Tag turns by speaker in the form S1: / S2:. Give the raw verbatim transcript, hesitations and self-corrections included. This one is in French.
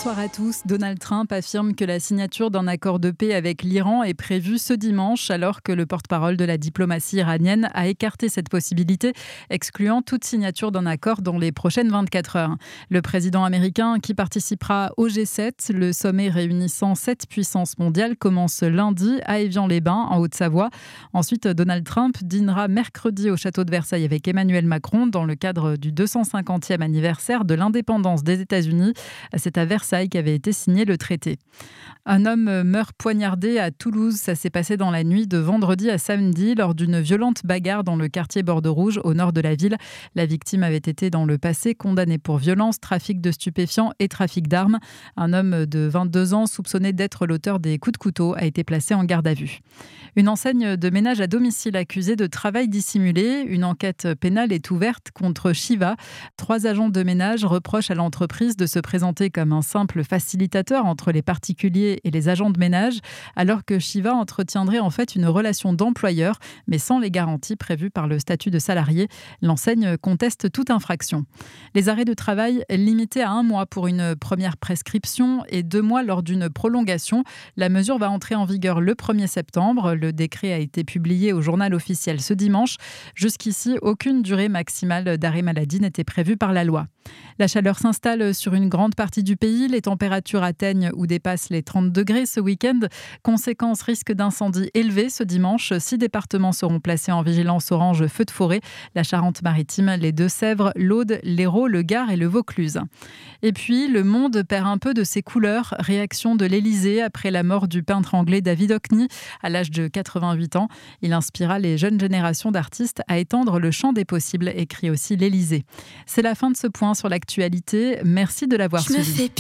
S1: Bonsoir à tous. Donald Trump affirme que la signature d'un accord de paix avec l'Iran est prévue ce dimanche, alors que le porte-parole de la diplomatie iranienne a écarté cette possibilité, excluant toute signature d'un accord dans les prochaines vingt-quatre heures. Le président américain, qui participera au G sept, le sommet réunissant sept puissances mondiales, commence lundi à Évian-les-Bains, en Haute-Savoie. Ensuite, Donald Trump dînera mercredi au château de Versailles avec Emmanuel Macron dans le cadre du deux cent cinquantième anniversaire de l'indépendance des États-Unis. C'est à Versailles qu'avait été signé le traité. Un homme meurt poignardé à Toulouse. Ça s'est passé dans la nuit de vendredi à samedi lors d'une violente bagarre dans le quartier Bordeaux-Rouge, au nord de la ville. La victime avait été dans le passé condamnée pour violence, trafic de stupéfiants et trafic d'armes. Un homme de vingt-deux ans soupçonné d'être l'auteur des coups de couteau a été placé en garde à vue. Une enseigne de ménage à domicile accusée de travail dissimulé. Une enquête pénale est ouverte contre Shiva. Trois agents de ménage reprochent à l'entreprise de se présenter comme un simple facilitateur entre les particuliers et les agents de ménage, alors que Shiva entretiendrait en fait une relation d'employeur, mais sans les garanties prévues par le statut de salarié. L'enseigne conteste toute infraction. Les arrêts de travail limités à un mois pour une première prescription et deux mois lors d'une prolongation. La mesure va entrer en vigueur le premier septembre. Le décret a été publié au journal officiel ce dimanche. Jusqu'ici, aucune durée maximale d'arrêt maladie n'était prévue par la loi. La chaleur s'installe sur une grande partie du pays. Les températures atteignent ou dépassent les trente degrés ce week-end. Conséquence, risque d'incendie élevé ce dimanche. Six départements seront placés en vigilance orange feu de forêt. La Charente-Maritime, les Deux-Sèvres, l'Aude, l'Hérault, le Gard et le Vaucluse. Et puis, le monde perd un peu de ses couleurs. Réaction de l'Élysée après la mort du peintre anglais David Hockney à l'âge de quatre-vingt-huit ans. Il inspira les jeunes générations d'artistes à étendre le champ des possibles, écrit aussi l'Élysée. C'est la fin de ce point sur l'actualité. Merci de l'avoir suivi.